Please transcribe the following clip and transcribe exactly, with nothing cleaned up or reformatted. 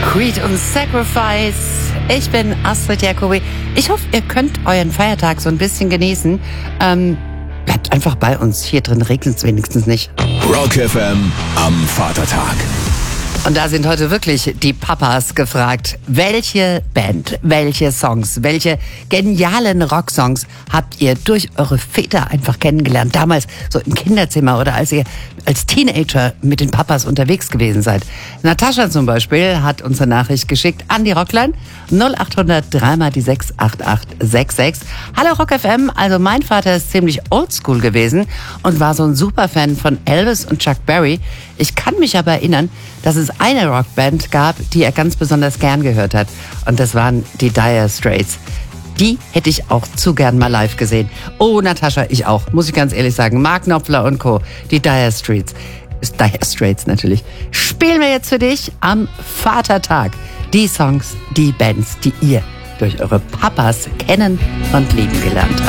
Creed und Sacrifice. Ich bin Astrid Jacobi. Ich hoffe, ihr könnt euren Feiertag so ein bisschen genießen. Ähm, bleibt einfach bei uns. Hier drin regnet es wenigstens nicht. Rock F M am Vatertag. Und da sind heute wirklich die Papas gefragt. Welche Band, welche Songs, welche genialen Rocksongs habt ihr durch eure Väter einfach kennengelernt? Damals so im Kinderzimmer oder als ihr als Teenager mit den Papas unterwegs gewesen seid. Natascha zum Beispiel hat uns eine Nachricht geschickt an die Rockline null acht hundert drei mal die sechs acht acht sechs sechs. Hallo Rock F M, also mein Vater ist ziemlich oldschool gewesen und war so ein Superfan von Elvis und Chuck Berry. Ich kann mich aber erinnern, dass es eine Rockband gab, die er ganz besonders gern gehört hat. Und das waren die Dire Straits. Die hätte ich auch zu gern mal live gesehen. Oh, Natascha, ich auch, muss ich ganz ehrlich sagen. Mark Knopfler und Co., die Dire Straits. Dire Straits natürlich. Spielen wir jetzt für dich am Vatertag die Songs, die Bands, die ihr durch eure Papas kennen und lieben gelernt habt.